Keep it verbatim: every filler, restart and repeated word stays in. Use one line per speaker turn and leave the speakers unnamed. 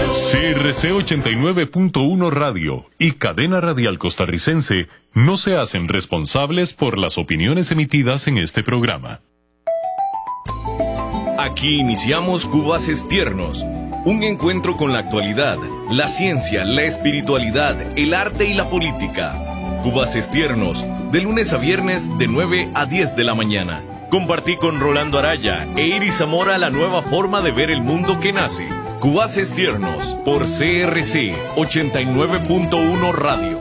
C R C ochenta y nueve punto uno Radio y Cadena Radial Costarricense no se hacen responsables por las opiniones emitidas en este programa.
Aquí iniciamos Cubaces Tiernos, un encuentro con la actualidad, la ciencia, la espiritualidad, el arte y la política. Cubaces Tiernos, de lunes a viernes de nueve a diez de la mañana. Compartí con Rolando Araya e Iris Zamora la nueva forma de ver el mundo que nace. Cubaces Tiernos por C R C ochenta y nueve punto uno Radio.